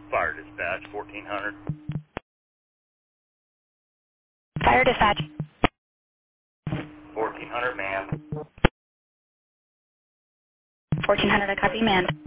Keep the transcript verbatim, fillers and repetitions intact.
Fire dispatch, fourteen hundred. Fire dispatch. fourteen hundred, ma'am. fourteen hundred, I copy, ma'am.